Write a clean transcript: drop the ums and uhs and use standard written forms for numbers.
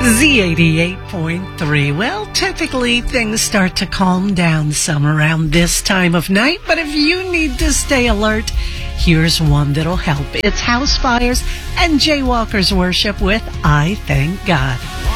Z88.3. Well, typically things start to calm down some around this time of night, but if you need to stay alert, here's one that'll help. It's House Fires and Jaywalkers Worship with I Thank God.